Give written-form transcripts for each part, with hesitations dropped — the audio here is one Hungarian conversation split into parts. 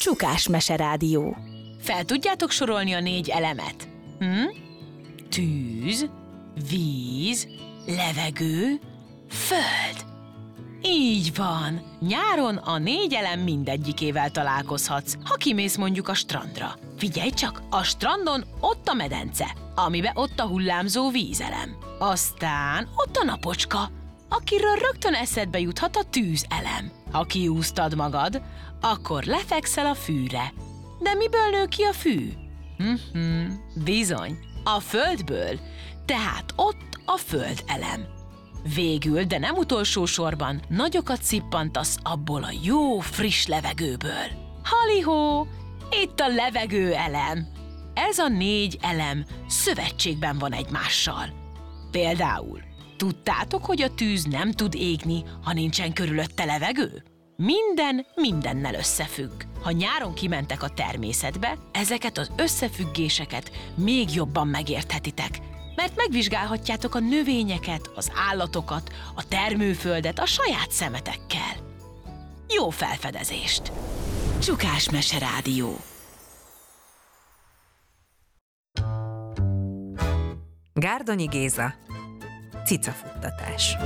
Csukás Meserádió. Fel tudjátok sorolni a 4 elemet? Tűz, víz, levegő, föld. Így van. Nyáron a 4 elem mindegyikével találkozhatsz, ha kimész mondjuk a strandra. Figyelj csak, a strandon ott a medence, amiben ott a hullámzó vízelem. Aztán ott a napocska, akiről rögtön eszedbe juthat a tűzelem. Ha kiúztad magad, akkor lefekszel a fűre. De miből nő ki a fű? Bizony, a földből, tehát ott a földelem. Végül, de nem utolsó sorban, nagyokat szippantasz abból a jó, friss levegőből. Halihó, itt a levegőelem. Ez a 4 elem szövetségben van egymással. Például, tudtátok, hogy a tűz nem tud égni, ha nincsen körülötte levegő? Minden mindennel összefügg. Ha nyáron kimentek a természetbe, ezeket az összefüggéseket még jobban megérthetitek, mert megvizsgálhatjátok a növényeket, az állatokat, a termőföldet a saját szemetekkel. Jó felfedezést! Csukás Meserádió. Gárdonyi Géza. Cicafuttatás.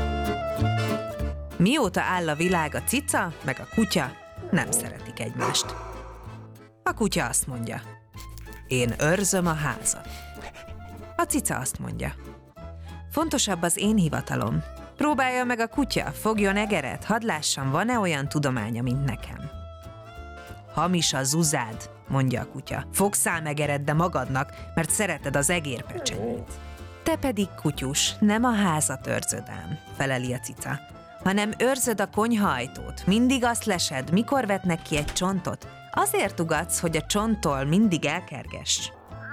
Mióta áll a világ, a cica meg a kutya nem szeretik egymást. A kutya azt mondja: én őrzöm a házat. A cica azt mondja: fontosabb az én hivatalom. Próbálja meg a kutya, fogjon egeret, hadd lássam, van-e olyan tudománya, mint nekem. Hamis a zuzád, mondja a kutya. Fogszál megered, de magadnak, mert szereted az egérpecsenyét. Te pedig, kutyus, nem a házat őrzöd ám, feleli a cica, hanem őrzöd a konyhaajtót. Mindig azt lesed, mikor vetnek ki egy csontot. Azért ugatsz, hogy a csonttól mindig elkergess.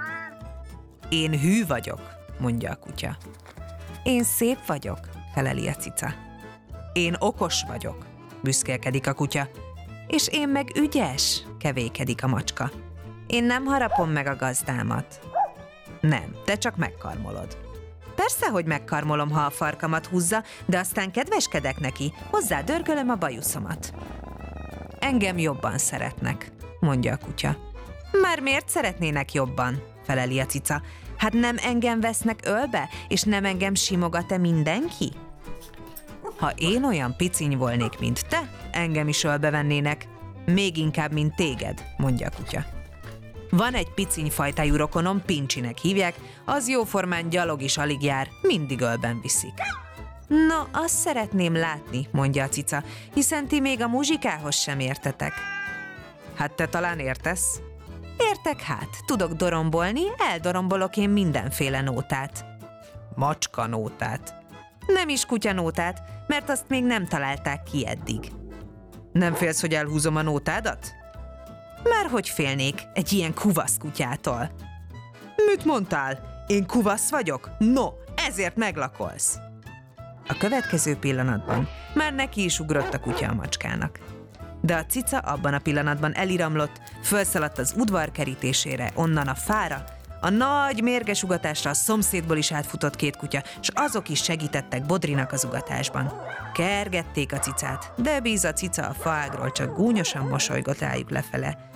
Én hű vagyok, mondja a kutya. Én szép vagyok, feleli a cica. Én okos vagyok, büszkélkedik a kutya. És én meg ügyes, kevékedik a macska. Én nem harapom meg a gazdámat. Nem, te csak megkarmolod. Persze, hogy megkarmolom, ha a farkamat húzza, de aztán kedveskedek neki, hozzá dörgölöm a bajuszomat. Engem jobban szeretnek, mondja a kutya. Már miért szeretnének jobban? Feleli a cica. Hát nem engem vesznek ölbe, és nem engem simogat-e mindenki? Ha én olyan piciny volnék, mint te, engem is ölbe vennének. Még inkább, mint téged, mondja a kutya. Van egy piciny fajtájú rokonom, Pincsinek hívják, az jóformán gyalog is alig jár, mindig ölben viszik. No, azt szeretném látni, mondja a cica, hiszen ti még a muzsikához sem értetek. Hát te talán értesz? Értek hát, tudok dorombolni, eldorombolok én mindenféle nótát. Macska nótát. Nem is kutyanótát, mert azt még nem találták ki eddig. Nem félsz, hogy elhúzom a nótádat? Már hogy félnék egy ilyen kuvasz kutyától? Mit mondtál? Én kuvasz vagyok? No, ezért meglakolsz. A következő pillanatban már neki is ugrott a kutya a macskának. De a cica abban a pillanatban eliramlott, fölszaladt az udvar kerítésére, onnan a fára, a nagy mérges ugatásra a szomszédból is átfutott 2 kutya, s azok is segítettek Bodrinak az ugatásban. Kergették a cicát, de bíz a cica a faágról csak gúnyosan mosolygott rájuk lefele.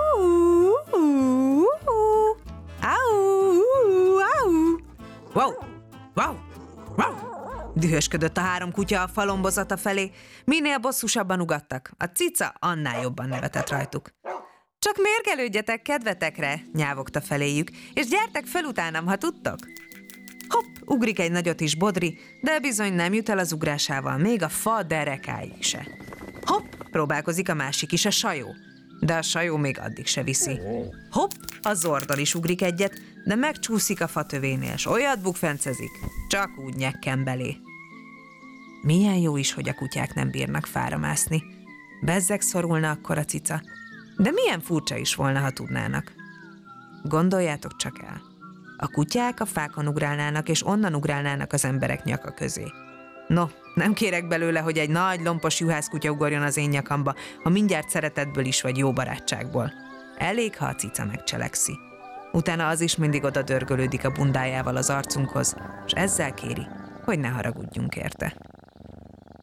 Wow! Wow! Wow! Dühösködött a 3 kutya a falombozata felé. Minél bosszúsabban ugattak, a cica annál jobban nevetett rajtuk. Csak mérgelődjetek kedvetekre, nyávogta feléjük, és gyertek fel utánam, ha tudtok. Hopp, ugrik egy nagyot is Bodri, de bizony nem jut el az ugrásával, még a fa derekáig se. Hopp, próbálkozik a másik is, a sajó, de a sajó még addig se viszi. Hopp, a zordon is ugrik egyet, de megcsúszik a fatövénél, s olyat bukfencezik, csak úgy nyekken belé. Milyen jó is, hogy a kutyák nem bírnak fára mászni. Bezzeg szorulna akkor a cica. De milyen furcsa is volna, ha tudnának. Gondoljátok csak el. A kutyák a fákon ugrálnának, és onnan ugrálnának az emberek nyaka közé. No, nem kérek belőle, hogy egy nagy lompos juhászkutya ugorjon az én nyakamba, ha mindjárt szeretetből is vagy jó barátságból. Elég, ha a cica megcselekszi. Utána az is mindig oda dörgölődik a bundájával az arcunkhoz, és ezzel kéri, hogy ne haragudjunk érte.